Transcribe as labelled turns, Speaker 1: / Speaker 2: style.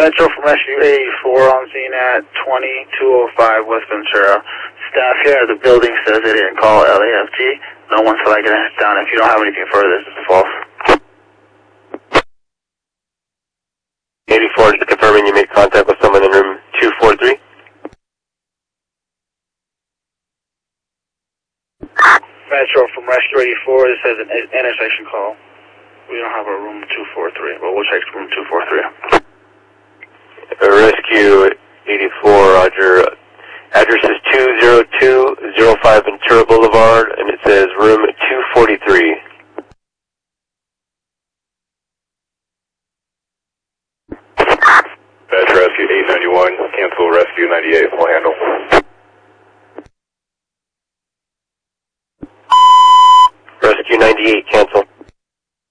Speaker 1: Metro from Rescue 84 on scene at 2205 West Ventura. Staff here at the building says they didn't call LAFT. No one's flagging it down. If you don't have anything further, this is false.
Speaker 2: 84, just confirming you made contact with someone in room 243.
Speaker 1: Metro from Rescue 84, this says an intersection call. We don't have a room 243, but we'll check room 243.
Speaker 2: Rescue 84, Roger. Address is 20205 Ventura Boulevard, and it says room